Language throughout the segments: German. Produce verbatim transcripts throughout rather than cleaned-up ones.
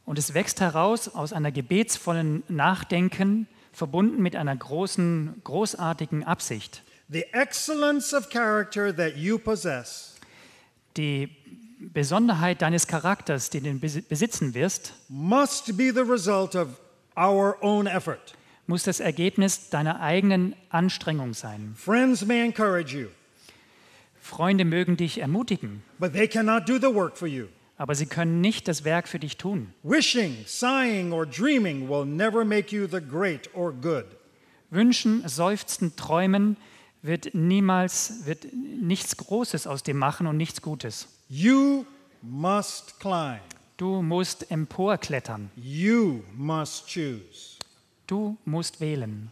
Und es wächst heraus aus einer gebetsvollen Nachdenken, verbunden mit einer großen, großartigen Absicht. The excellence of character that you possess Die Besonderheit deines Charakters, die du besitzen wirst, must be the result of our own effort. muss das Ergebnis deiner eigenen Anstrengung sein. Friends may encourage you, Freunde mögen dich ermutigen, but they cannot do the work for you. aber sie können nicht das Werk für dich tun. Wishing, sighing, or dreaming will never make you the great or good. Wünschen, seufzen, träumen wird niemals, wird nichts Großes aus dem machen und nichts Gutes. You must climb. Du musst emporklettern. You must choose. Du musst wählen.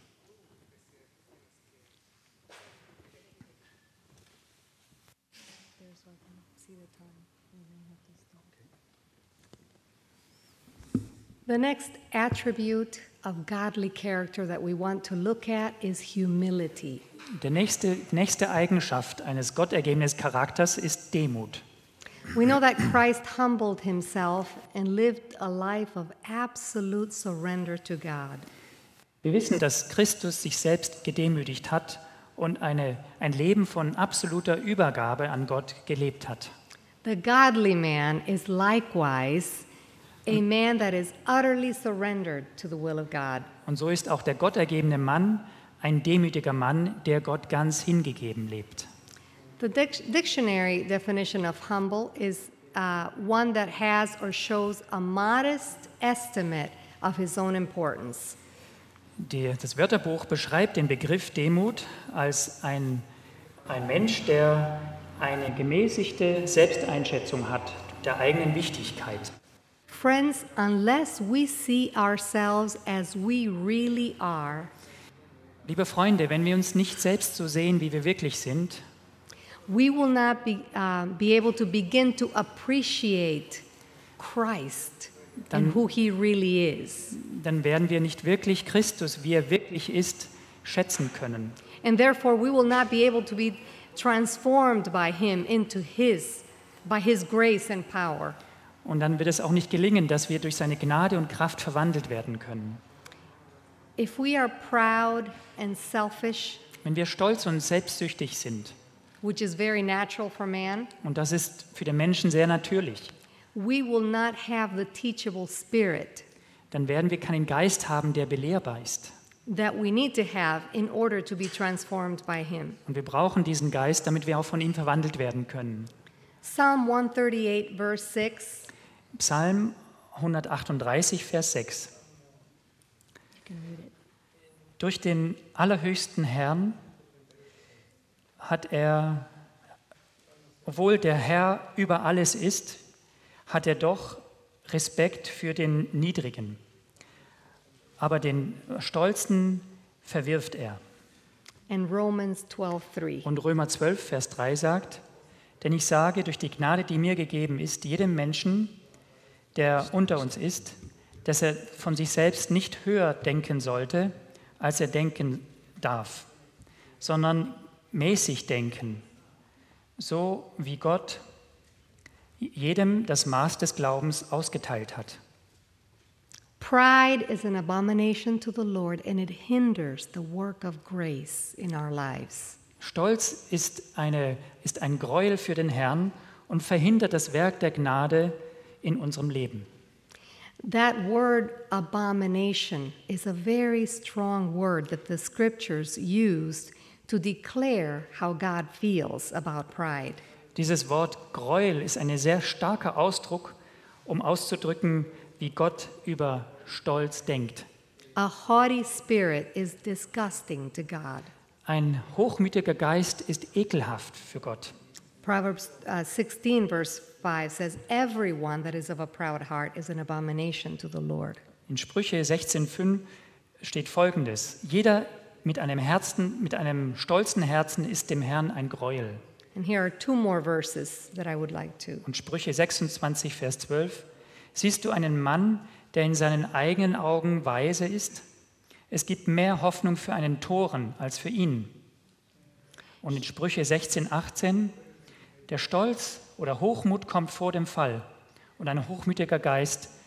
The next attribute of godly character that we want to look at is humility. Die nächste, nächste Eigenschaft eines gottergebenen Charakters ist Demut. We know that Christ humbled himself and lived a life of absolute surrender to God. Wir wissen, dass Christus sich selbst gedemütigt hat und eine, ein Leben von absoluter Übergabe an Gott gelebt hat. The godly man is likewise a man that is utterly surrendered to the will of God. Und so ist auch der gottergebene Mann ein demütiger Mann, der Gott ganz hingegeben lebt. The dic- dictionary definition of humble is uh, one that has or shows a modest estimate of his own importance. Die, das Wörterbuch beschreibt den Begriff Demut als ein, ein Mensch, der eine gemäßigte Selbsteinschätzung hat der eigenen Wichtigkeit. Friends, unless we see ourselves as we really are, Liebe Freunde, wenn wir uns nicht selbst so sehen, wie wir wirklich sind, we will not be, uh, be able to begin to appreciate Christ Dann- and who he really is. dann werden wir nicht wirklich Christus, wie er wirklich ist, schätzen können. And therefore we will not be able to be transformed by him into his, by his grace and power. Und dann wird es auch nicht gelingen, dass wir durch seine Gnade und Kraft verwandelt werden können. If we are proud and selfish, Wenn wir stolz und selbstsüchtig sind, which is very natural for man, und das ist für den Menschen sehr natürlich, we will not have the teachable spirit dann werden wir keinen Geist haben, der belehrbar ist. that we need to have in order to be transformed by him. Und wir brauchen diesen Geist, damit wir auch von ihm verwandelt werden können. Psalm one thirty-eight, verse six. Psalm hundertachtunddreißig, Vers sechs. Durch den allerhöchsten Herrn hat er, obwohl der Herr über alles ist, hat er doch Respekt für den Niedrigen. Aber den Stolzen verwirft er. And Romans twelve, three. Und Römer zwölf, Vers drei sagt, denn ich sage, durch die Gnade, die mir gegeben ist, jedem Menschen, der unter uns ist, dass er von sich selbst nicht höher denken sollte, als er denken darf, sondern mäßig denken, so wie Gott jedem das Maß des Glaubens ausgeteilt hat. Pride is an abomination to the Lord, and it hinders the work of grace in our lives. Stolz ist, eine, ist ein Gräuel für den Herrn und verhindert das Werk der Gnade in unserem Leben. That word abomination is a very strong word that the scriptures used to declare how God feels about pride. Dieses Wort Gräuel ist ein sehr starker Ausdruck, um auszudrücken, wie Gott über Stolz denkt. A haughty spirit is disgusting to God. Ein hochmütiger Geist ist ekelhaft für Gott. Proverbs uh, sixteen, verse five says, everyone that is of a proud heart is an abomination to the Lord. In Sprüche sechzehn fünf steht Folgendes: Jeder mit einem Herzen, mit einem stolzen Herzen ist dem Herrn ein Gräuel. And here are two more verses that I would like to. Und Sprüche sechsundzwanzig, Vers zwölf: Siehst du einen Mann, der in seinen eigenen Augen weise ist? Es gibt mehr Hoffnung für einen Toren als für ihn. Und in Sprüche sechzehn, achtzehn: Der Stolz oder Hochmut kommt vor dem Fall, und ein hochmütiger Geist